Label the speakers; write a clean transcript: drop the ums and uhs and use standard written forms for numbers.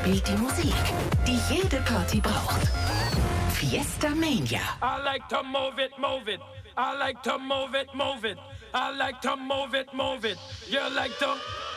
Speaker 1: spielt die Musik, die jede Party braucht. Fiesta Mania.
Speaker 2: I like to move it, move it. I like to move it, move it. I like to move it, move it. You like to